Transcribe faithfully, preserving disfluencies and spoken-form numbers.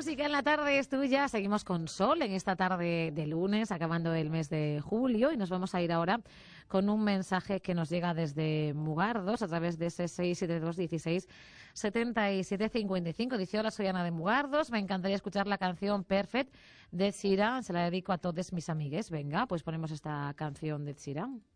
música en la tarde es tuya. Seguimos con Sol en esta tarde de lunes, acabando el mes de julio, y nos vamos a ir ahora con un mensaje que nos llega desde Mugardos a través de ese seis siete dos dieciséis setenta y siete cincuenta y cinco. Dice: hola, soy Ana de Mugardos, me encantaría escuchar la canción Perfect de Ed Sheeran, se la dedico a todos mis amigues. Venga, pues ponemos esta canción de Ed Sheeran.